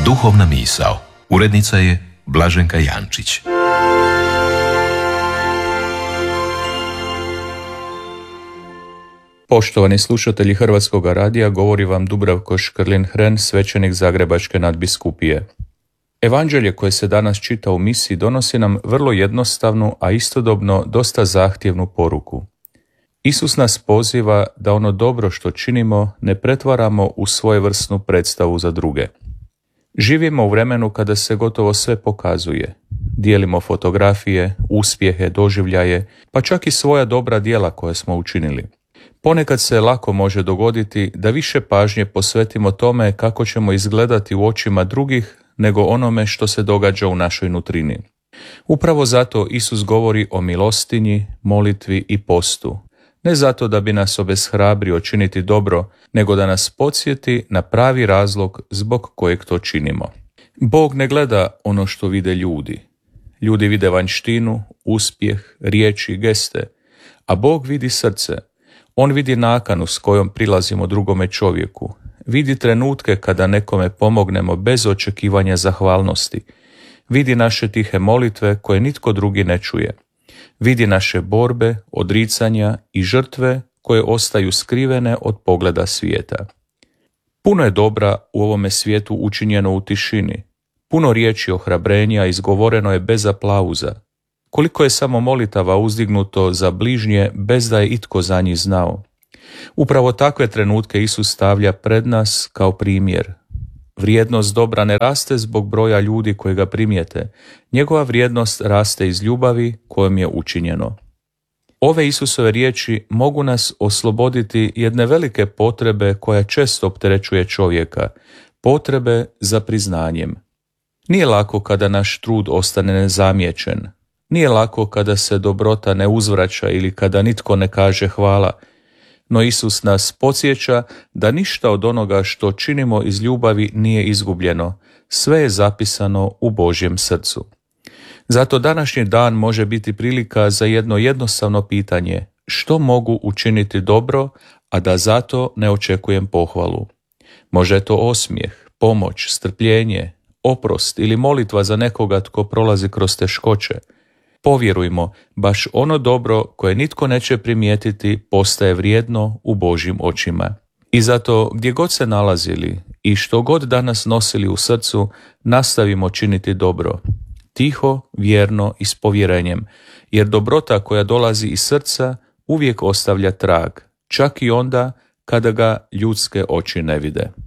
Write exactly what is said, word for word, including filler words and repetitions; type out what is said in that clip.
Duhovna misao. Urednica je Blaženka Jančić. Poštovani slušatelji Hrvatskog radija, govori vam Dubravko Škrlin-Hren, svećenik Zagrebačke nadbiskupije. Evanđelje koje se danas čita u misiji donosi nam vrlo jednostavnu, a istodobno dosta zahtjevnu poruku. Isus nas poziva da ono dobro što činimo ne pretvaramo u svojevrsnu predstavu za druge. Živimo u vremenu kada se gotovo sve pokazuje. Dijelimo fotografije, uspjehe, doživljaje, pa čak i svoja dobra djela koje smo učinili. Ponekad se lako može dogoditi da više pažnje posvetimo tome kako ćemo izgledati u očima drugih nego onome što se događa u našoj nutrini. Upravo zato Isus govori o milostinji, molitvi i postu. Ne zato da bi nas obeshrabrio činiti dobro, nego da nas podsjeti na pravi razlog zbog kojeg to činimo. Bog ne gleda ono što vide ljudi. Ljudi vide vanjštinu, uspjeh, riječi, geste, a Bog vidi srce. On vidi nakanu s kojom prilazimo drugome čovjeku. Vidi trenutke kada nekome pomognemo bez očekivanja zahvalnosti. Vidi naše tihe molitve koje nitko drugi ne čuje. Vidi naše borbe, odricanja i žrtve koje ostaju skrivene od pogleda svijeta. Puno je dobra u ovome svijetu učinjeno u tišini. Puno riječi ohrabrenja izgovoreno je bez aplauza. Koliko je samo molitava uzdignuto za bližnje bez da je itko za njih znao. Upravo takve trenutke Isus stavlja pred nas kao primjer. Vrijednost dobra ne raste zbog broja ljudi koji ga primijete. Njegova vrijednost raste iz ljubavi kojom je učinjeno. Ove Isusove riječi mogu nas osloboditi jedne velike potrebe koja često opterećuje čovjeka, potrebe za priznanjem. Nije lako kada naš trud ostane nezamijećen. Nije lako kada se dobrota ne uzvraća ili kada nitko ne kaže hvala. No Isus nas podsjeća da ništa od onoga što činimo iz ljubavi nije izgubljeno. Sve je zapisano u Božjem srcu. Zato današnji dan može biti prilika za jedno jednostavno pitanje: što mogu učiniti dobro, a da zato ne očekujem pohvalu? Može je to osmijeh, pomoć, strpljenje, oprost ili molitva za nekoga tko prolazi kroz teškoće. Povjerujmo, baš ono dobro koje nitko neće primijetiti postaje vrijedno u Božjim očima. I zato gdje god se nalazili i što god danas nosili u srcu, nastavimo činiti dobro. Tiho, vjerno i s povjerenjem, jer dobrota koja dolazi iz srca uvijek ostavlja trag, čak i onda kada ga ljudske oči ne vide.